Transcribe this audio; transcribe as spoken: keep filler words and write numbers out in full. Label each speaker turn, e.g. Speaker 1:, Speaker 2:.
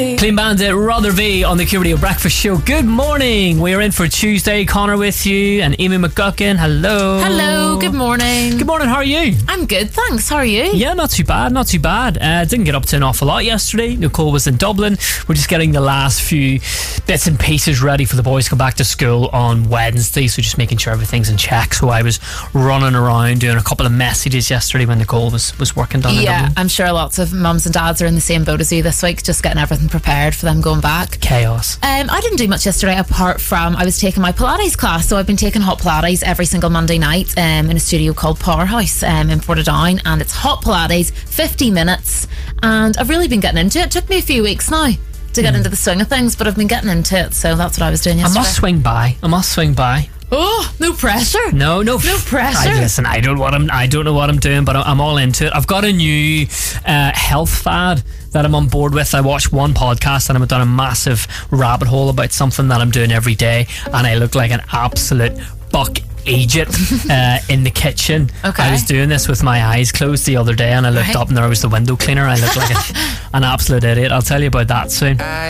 Speaker 1: Clean Bandit, Rother V on the Q Radio Breakfast Show. Good morning. We are in for Tuesday. Connor with you and Amy McGuckin. Hello.
Speaker 2: Hello. Good morning.
Speaker 1: Good morning. How are you?
Speaker 2: I'm good, thanks. How are you?
Speaker 1: Yeah, not too bad. Not too bad. Uh, didn't get up to an awful lot yesterday. Nicole was in Dublin. We're just getting the last few bits and pieces ready for the boys to come back to school on Wednesday. So just making sure everything's in check. So I was running around doing a couple of messages yesterday when Nicole was, was working down in
Speaker 2: Yeah,
Speaker 1: Dublin.
Speaker 2: I'm sure lots of mums and dads are in the same boat as you this week, just getting everything prepared for them going back.
Speaker 1: Chaos.
Speaker 2: Um, I didn't do much yesterday apart from I was taking my Pilates class. So I've been taking hot Pilates every single Monday night um, in a studio called Powerhouse um, in Portadown, and it's hot Pilates, fifty minutes, and I've really been getting into it. It took me a few weeks now to get mm. into the swing of things, but I've been getting into it, so that's what I was doing yesterday.
Speaker 1: I must swing by. I must swing by.
Speaker 2: Oh, no pressure.
Speaker 1: No, no,
Speaker 2: no pressure.
Speaker 1: I, listen, I don't what I'm. I don't know what I'm doing, but I'm all into it. I've got a new uh, health fad that I'm on board with. I watched one podcast and I've done a massive rabbit hole about something that I'm doing every day, and I look like an absolute buck Egypt uh, in the kitchen.
Speaker 2: Okay.
Speaker 1: I was doing this with my eyes closed the other day, and I looked
Speaker 2: right.
Speaker 1: up and there was the window cleaner. I looked like a, an absolute idiot. I'll tell you about that soon.